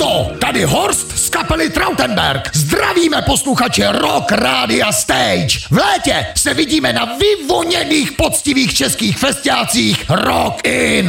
Naprosto! Tady Horst z kapely Trautenberg. Zdravíme posluchače Rock Rádia Stage. V létě se vidíme na vyvoněných poctivých českých festiácích Rock In.